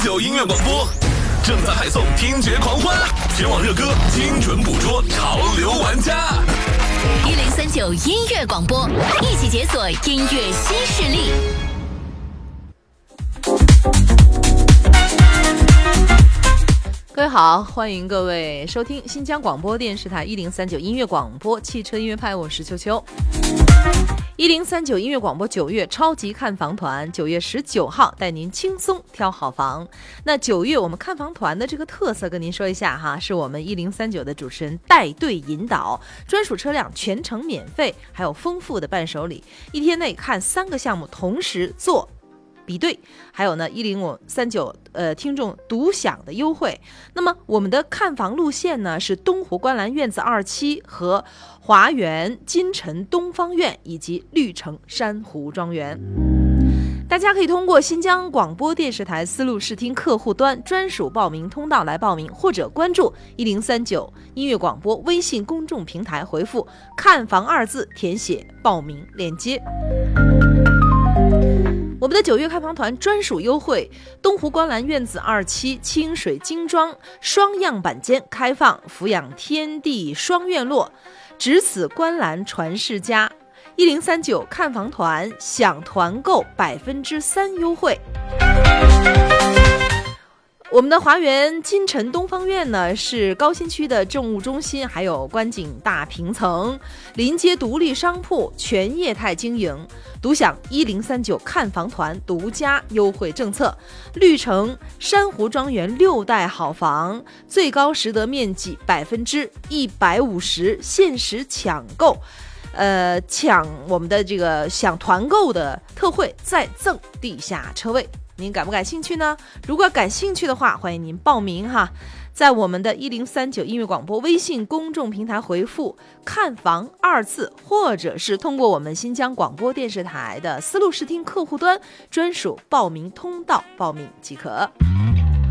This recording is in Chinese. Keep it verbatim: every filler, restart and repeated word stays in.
九音乐广播正在派送听觉狂欢，全网热歌精准捕捉潮流玩家。 一零三九音乐广播，一起解锁音乐新势力。 各位好，欢迎各位收听新疆广播电视台一零三九音乐广播汽车音乐派，我是秋秋。一零三九音乐广播九月超级看房团，九月十九号带您轻松挑好房。那九月我们看房团的这个特色跟您说一下哈，是我们一零三九的主持人带队引导，专属车辆全程免费，还有丰富的伴手礼，一天内看三个项目同时做比对，还有呢一零五三九呃听众独享的优惠。那么我们的看房路线呢是东湖观澜院子二期和华园金城东方院以及绿城珊瑚庄园。大家可以通过新疆广播电视台丝路视听客户端专属报名通道来报名，或者关注一零三九音乐广播微信公众平台，回复看房二字填写报名链接。我们的九月看房团专属优惠，东湖观澜院子二期清水精装双样板间开放，俯仰天地双院落，只此观澜传世家。一零三九看房团享团购百分之三优惠。我们的华园金城东方院呢，是高新区的政务中心，还有观景大平层，临街独立商铺，全业态经营，独享一零三九看房团独家优惠政策。绿城珊瑚庄园六代好房，最高实得面积百分之一百五十，限时抢购。呃，抢我们的这个享团购的特惠，再赠地下车位。您感不感兴趣呢？如果感兴趣的话，欢迎您报名哈，在我们的一零三九音乐广播微信公众平台回复看房二字，或者是通过我们新疆广播电视台的丝路视听客户端专属报名通道报名即可。